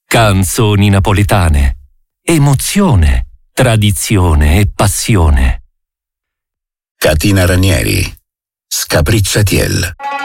Canzoni napoletane. Emozione, tradizione e passione. Catina Ranieri, Scapricciatiel.